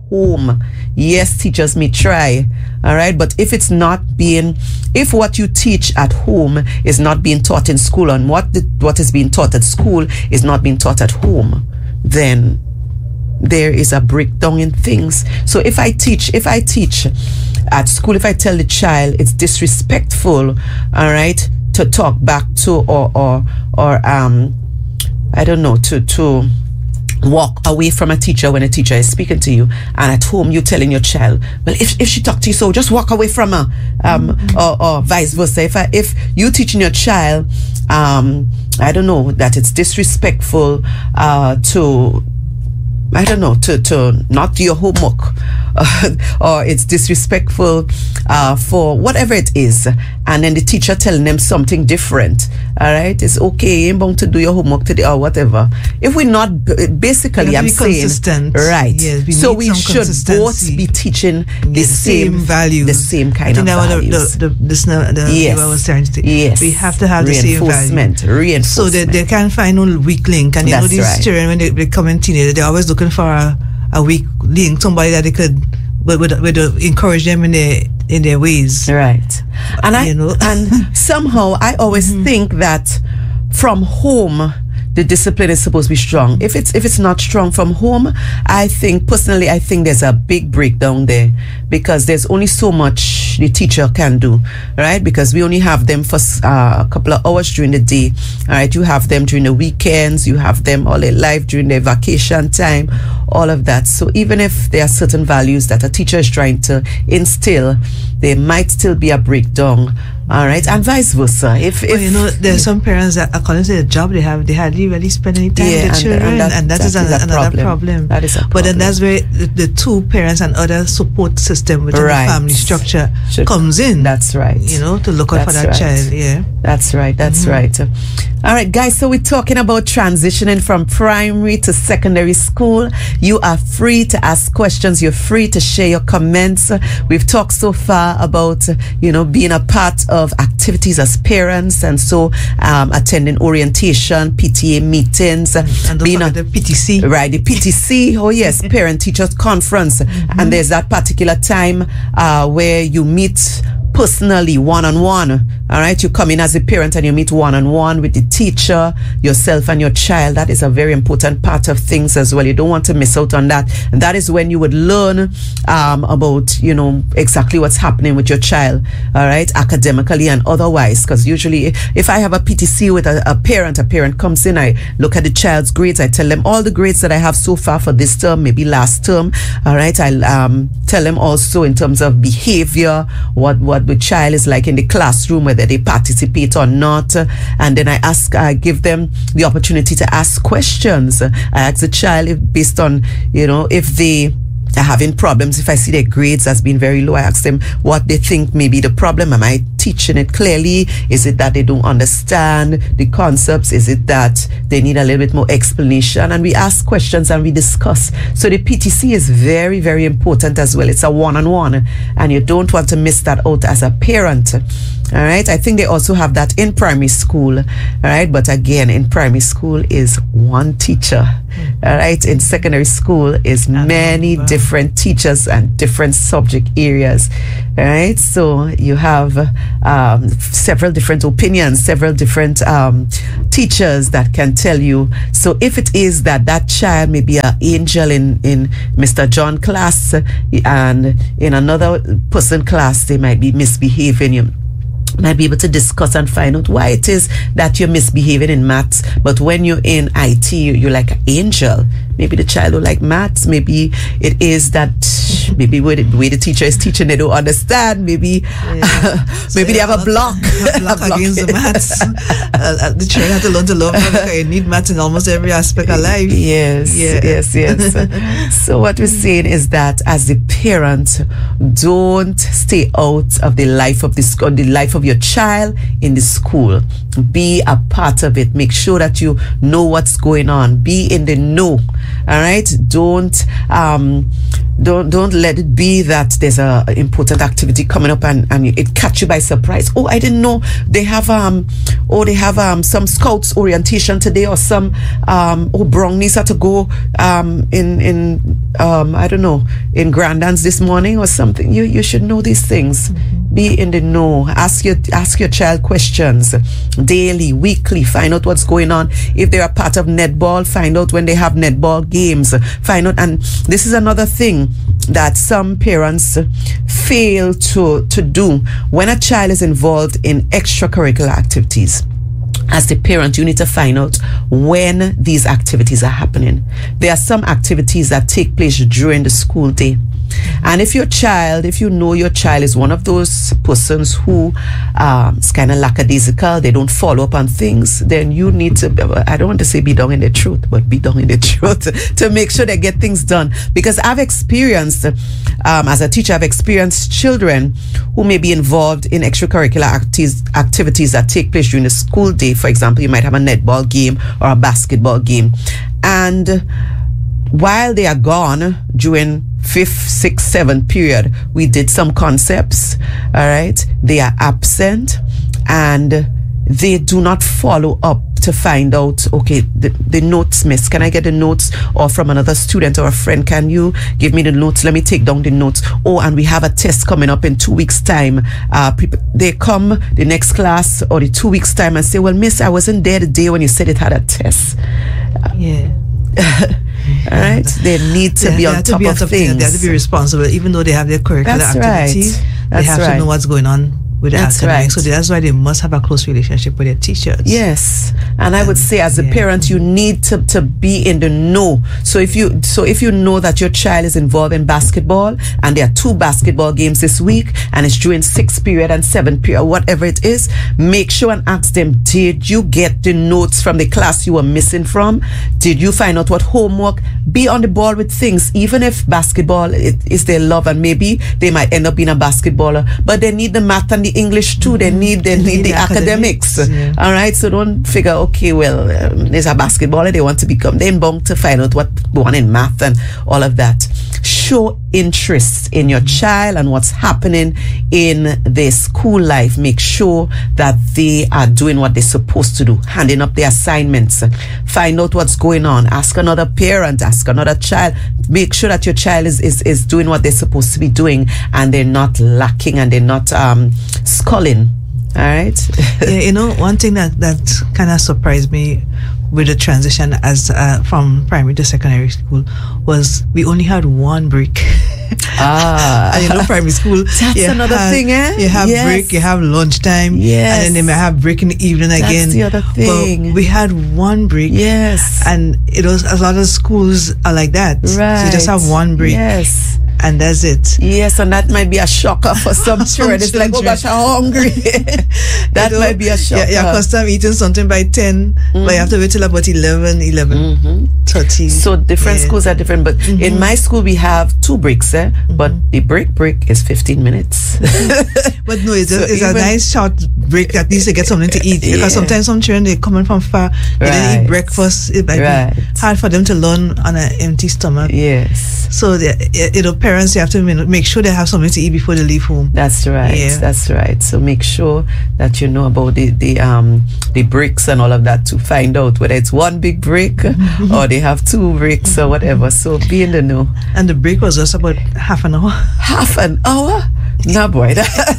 home. Yes, teachers may try, all right, but if what you teach at home is not being taught in school, and what is being taught at school is not being taught at home, then there is a breakdown in things. So if I teach at school, if I tell the child it's disrespectful, all right, to talk back to or I don't know, to walk away from a teacher when a teacher is speaking to you, and at home you're telling your child, well, if she talk to you, so just walk away from her, or vice versa. If you teaching your child, I don't know, that it's disrespectful to not do your homework, or it's disrespectful for whatever it is, and then the teacher telling them something different, all right, it's okay, you ain't bound to do your homework today or whatever. If we're not, basically, I'm saying, consistent. Right, yes, so we should both be teaching the same values, the same kind of values. Yes. I was trying to say. Yes. We have to have the same value. So that they can find a weak link, and you know these children, when they become teenagers, they're always looking for a weak link, somebody that they could would encourage them in their ways, right? And and somehow I always think that from home the discipline is supposed to be strong. If it's not strong from home, I think there's a big breakdown there, because there's only so much the teacher can do, right? Because we only have them for a couple of hours during the day, all right? You have them during the weekends, you have them all their life during their vacation time, all of that. So even if there are certain values that a teacher is trying to instill, there might still be a breakdown, all right, and vice versa. There's some parents that, according to their job, they hardly really spend any time with their children, and that is another problem. That is a problem. But then that's where the two parents and other support system within the family structure comes in. That's right. To look out for that child. Yeah. That's right. That's right. All right, guys. So we're talking about transitioning from primary to secondary school. You are free to ask questions. You're free to share your comments. We've talked so far about being a part of activities as parents, and so attending orientation, PTA meetings, and being the PTC, right? The PTC. Oh yes, parent teachers conference, and there's that particular time where you meet personally, one-on-one. All right, you come in as a parent and you meet one-on-one with the teacher, yourself and your child. That is a very important part of things as well. You don't want to miss out on that. And that is when you would learn about exactly what's happening with your child, all right, academically and otherwise. Because usually if I have a PTC with a parent comes in, I look at the child's grades, I tell them all the grades that I have so far for this term, maybe last term, all right. I'll tell them also in terms of behavior, what the child is like in the classroom, whether they participate or not, and then I give them the opportunity to ask questions. I ask the child based on if they are having problems. If I see their grades as being very low, I ask them what they think may be the problem. Am I teaching it clearly? Is it that they don't understand the concepts? Is it that they need a little bit more explanation? And we ask questions and we discuss. So the PTC is very, very important as well. It's a one-on-one, and you don't want to miss that out as a parent. All right. I think they also have that in primary school. All right. But again, in primary school is one teacher. All right. In secondary school is many different teachers and different subject areas. All right. So you have several different opinions, several different teachers that can tell you. So if it is that child may be an angel in Mr. John class, and in another person class they might be misbehaving, you might be able to discuss and find out why it is that you're misbehaving in maths, but when you're in IT, you're like an angel. Maybe the child don't like maths. Maybe it is that maybe the way the teacher is teaching, they don't understand. Maybe maybe they have a block. Against the maths. The children have to learn to love maths, because you need maths in almost every aspect of life. Yes. So what we're saying is that as the parent, don't stay out of the life of the life of your child in the school. Be a part of it. Make sure that you know what's going on. Be in the know. All right. Don't let it be that there's a important activity coming up and it catch you by surprise. Oh, I didn't know they have some scouts orientation today, or some brownies had to go in I don't know, in Grand Dance this morning or something. You should know these things. Be in the know. Ask your child questions daily, weekly. Find out what's going on. If they're a part of netball, find out when they have netball games. Find out. And this is another thing that some parents fail to do. When a child is involved in extracurricular activities, as the parent, you need to find out when these activities are happening. There are some activities that take place during the school day. And if you know your child is one of those persons who is kind of lackadaisical, they don't follow up on things, then you need to, I don't want to say be down in the truth, but be down in the truth to make sure they get things done. Because I've experienced, as a teacher, I've experienced children who may be involved in extracurricular activities that take place during the school day. For example, you might have a netball game or a basketball game. And while they are gone during 5th, 6th, 7th period, we did some concepts, all right? They are absent and they do not follow up to find out, okay, the notes missed. Can I get the notes? Or from another student or a friend, can you give me the notes? Let me take down the notes. Oh, and we have a test coming up in 2 weeks' time. They come the next class or the 2 weeks' time and say, well, miss, I wasn't there the day when you said it had a test. Yeah. All right, they need to be on top of things. They have to be responsible, even though they have their curricular activities. They have to know what's going on with the academics. So that's why they must have a close relationship with their teachers. Yes, and I would say as a parent, you need to be in the know. So if you know that your child is involved in basketball and there are 2 basketball games this week and it's during 6th period and 7th period, whatever it is, make sure and ask them, did you get the notes from the class you were missing from? Did you find out what homework? Be on the ball with things, even if basketball is their love and maybe they might end up being a basketballer, but they need the math and the English too. They need the academics. Yeah. All right, so don't figure, okay, well, there's a basketballer, they want to become, they're bound to find out what one in math and all of that. Show interest in your child and what's happening in their school life. Make sure that they are doing what they're supposed to do, handing up their assignments. Find out what's going on. Ask another parent, ask another child. Make sure that your child is doing what they're supposed to be doing and they're not lacking and they're not sculling. All right. Yeah, one thing that kind of surprised me with the transition as from primary to secondary school was we only had 1 break. And primary school, that's another thing, eh? You have break, you have lunchtime, and then they may have break in the evening again. That's the other thing. But we had 1 break, and it was a lot of schools are like that. Right. So you just have 1 break. Yes. And that's it. Yes, and that might be a shocker for some children. It's like, oh gosh, I'm hungry. That might be a shocker. Yeah, because I'm eating something by 10, but you have to wait till about 11:30. So different schools are different, but in my school we have 2 breaks, but the break is 15 minutes. But no, it's a nice short break. At least they get something to eat, because sometimes some children, they're coming from far, they didn't eat breakfast. It might be hard for them to learn on an empty stomach. Yes. So parents, you have to make sure they have something to eat before they leave home. That's right. Yeah. That's right. So make sure that you know about the breaks and all of that to find out whether it's 1 big break or they have 2 breaks or whatever. So be in the know. And the break was just about half an hour. Half an hour? No, boy.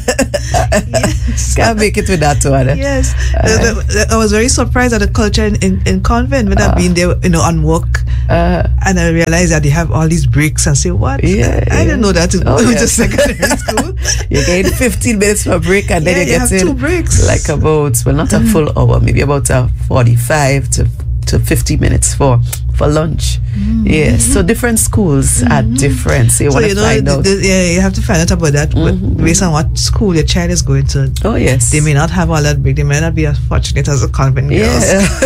Can't make it with that one. Yes. I was very surprised at the culture in convent when I've been there, on work, and I realized that they have all these breaks and say, what? I didn't know that in secondary school. You get 15 minutes for a break and then you get 2 breaks. Like about, well, not a full hour, maybe about 45 to 50 minutes for lunch. Yes, so different schools are different. So you want to find out. You have to find out about that based on what school your child is going to. Oh yes, they may not have all that break. They may not be as fortunate as the convent girls.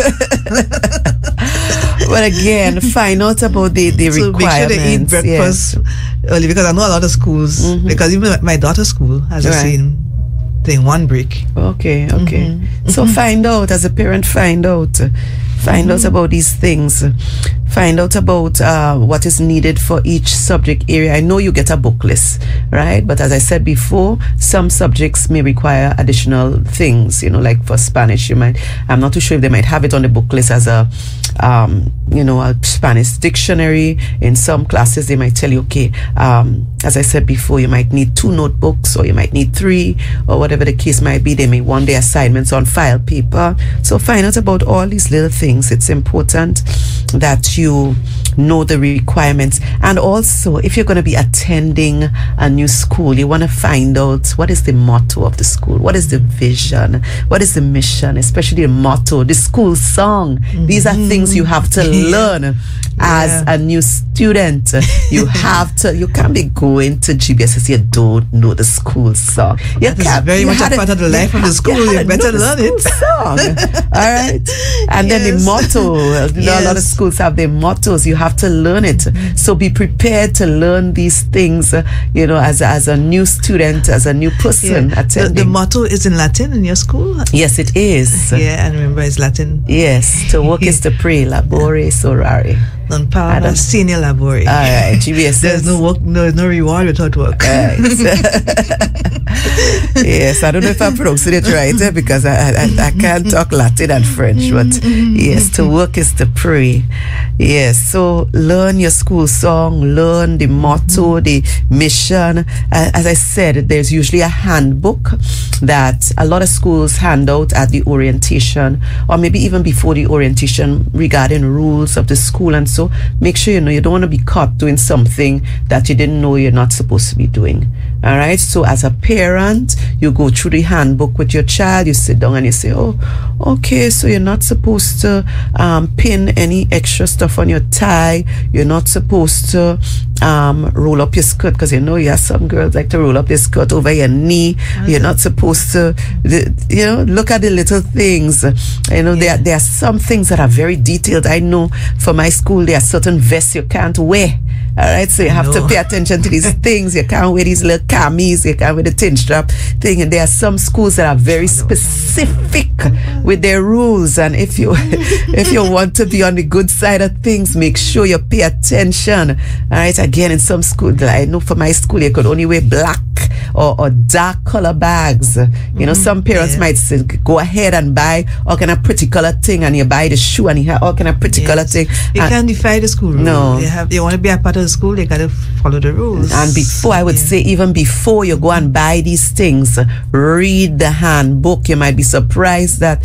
But again, find out about the requirements. Make sure they eat breakfast early, because I know a lot of schools, because even my daughter's school has the same thing, 1 break. Okay. So find out, as a parent, find out Find out about these things. Find out about what is needed for each subject area. I know you get a book list, right? But as I said before, some subjects may require additional things, like for Spanish, I'm not too sure if they might have it on the book list as a Spanish dictionary. In some classes, they might tell you, okay, as I said before, you might need 2 notebooks, or you might need 3, or whatever the case might be. They may want their assignments on file paper. So find out about all these little things. It's important that you know the requirements. And also, if you're going to be attending a new school, you want to find out what is the motto of the school, what is the vision, what is the mission, especially the motto, the school song. These are things you have to learn as a new student. You can't be going to GBS if you don't know the school song. It's very much a part of the life of the school. You better learn it. Song. All right. And then the motto. A lot of schools have their mottos. You have to learn it. So be prepared to learn these things, as a new student, as a new person attending. The motto is in Latin in your school? Yes, it is. Yeah, and remember it's Latin. Yes. To work is to pray. Labore sorare. Non parla sine labore. All right, GBS. There's no work, no reward without work. Right. Yes, I don't know if I'm pronouncing it right because I can't talk Latin and French, but yes, to work is to pray. Yes, so learn your school song, learn the motto, the mission. As I said, there's usually a handbook that a lot of schools hand out at the orientation, or maybe even before the orientation, regarding rules of the school. And so make sure you don't want to be caught doing something that you didn't know you're not supposed to be doing. All right, so as a parent, you go through the handbook with your child, you sit down and you say, oh, okay, so you're not supposed to pin any extra stuff on your tie. You're not supposed to roll up your skirt, because you have some girls like to roll up their skirt over your knee. You're not supposed to, look at the little things. There are some things that are very detailed. I know for my school, there are certain vests you can't wear. All right, so you have to pay attention to these things. You can't wear these little camis, you can't wear the tin strap thing. And there are some schools that are very specific with their rules. And if you want to be on the good side of things, make sure you pay attention. All right, again, in some schools, I know for my school, you could only wear black or dark color bags. Some parents might say, go ahead and buy all kind of pretty color thing, and you buy the shoe and you have all kind of pretty color thing. You can't defy the school rule. No. You want to be a part of the school, you got to follow the rules. And before, I would say, even before you go and buy these things, read the handbook. You might be surprised that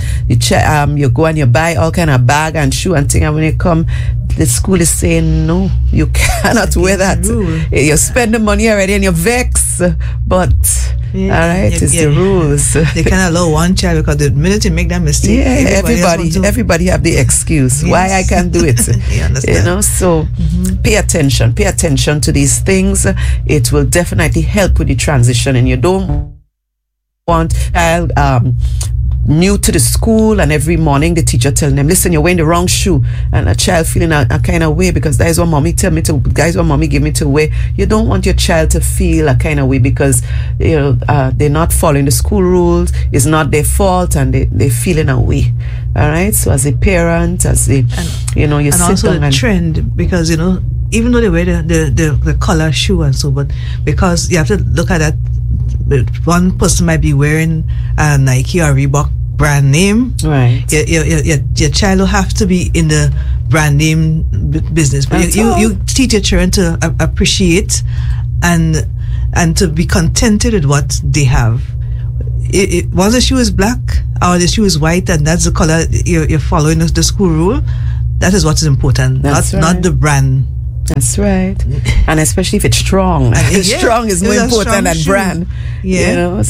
you go and you buy all kind of bag and shoe and thing, and when you come, the school is saying, no, you cannot wear that. You spend the money already and you vex, but all right, it's the rules. They can't allow one child, because the minute you make that mistake, everybody have the excuse why I can't do it. You understand? So pay attention to these things. It will definitely help with the transition, and you don't want child new to the school, and every morning the teacher telling them, listen, you're wearing the wrong shoe, and a child feeling a kind of way because that is what mommy tell me to, guys, what mommy give me to wear. You don't want your child to feel a kind of way because they're not following the school rules. It's not their fault, and they're feeling a way. All right, so as a parent, you sit also down the trend, because even though they wear the color shoe and so, but because you have to look at that, one person might be wearing a Nike or Reebok brand name. Right. Your child will have to be in the brand name business. But you teach your children to appreciate and to be contented with what they have. Once the shoe is black or the shoe is white and that's the color you're following the school rule, that is what is important. Not the brand. That's right. And especially if it's strong. Strong is more important than brand. Yeah.